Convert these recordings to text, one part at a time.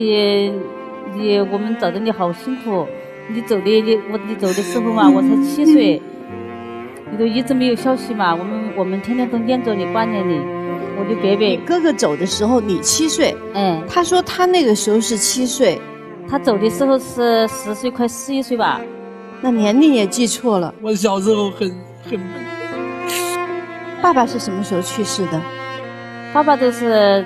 我们找的你好辛苦，你走的时候嘛，我才7岁，你都一直没有消息嘛，我们天天都念着你挂念你，我的伯伯。 你哥哥走的时候你7岁，他说他那个时候是7岁， 他走的时候是10岁快11岁吧， 那年龄也记错了。 我小时候很笨。 爸爸是什么时候去世的？ 爸爸都是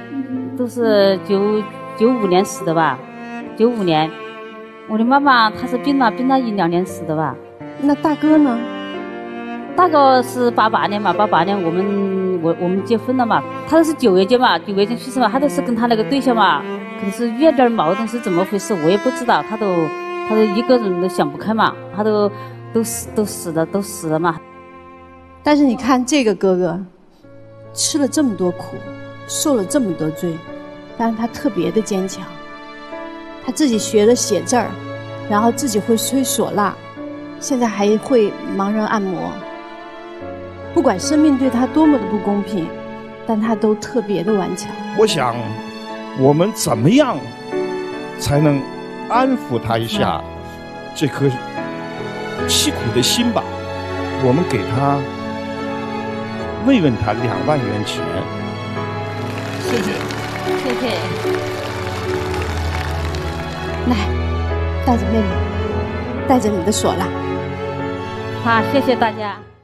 95年死的吧，95年。我的妈妈她是病了1-2年死的吧。 那大哥呢？ 大哥是88年嘛，88年我们结婚了嘛，他是9月间嘛，9月间去世嘛，他都是跟他那个对象嘛，可是有点矛盾是怎么回事，我也不知道，他都一个人都想不开嘛，他都死了嘛。 但是你看这个哥哥，吃了这么多苦，受了这么多罪，但是他特别的坚强。他自己学了写字儿，然后自己会吹唢呐，现在还会盲人按摩。不管生命对他多么的不公平，但他都特别的顽强。 我想，我们怎么样才能安抚他一下这颗凄苦的心吧？我们给他慰问他2万元钱。 谢谢。 谢谢。 来，带着妹妹，带着你的唢呐。 好，谢谢大家。